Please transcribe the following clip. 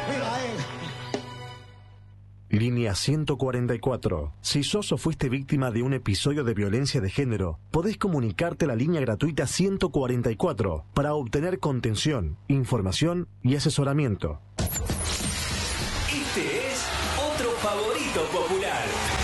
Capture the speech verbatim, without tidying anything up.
Mira, eh. Línea ciento cuarenta y cuatro. Si sos o fuiste víctima de un episodio de violencia de género, podés comunicarte a la línea gratuita ciento cuarenta y cuatro para obtener contención, información y asesoramiento. Este es otro favorito popular.